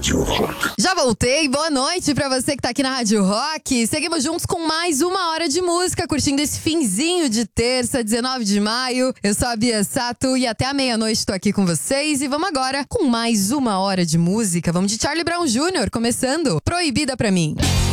Rádio Rock. Já voltei, boa noite pra você que tá aqui na Rádio Rock. Seguimos juntos com mais uma hora de música, curtindo esse finzinho de terça, 19 de maio. Eu sou a Bia Sato e até a meia-noite tô aqui com vocês. E vamos agora com mais uma hora de música. Vamos de Charlie Brown Jr., começando Proibida Pra Mim.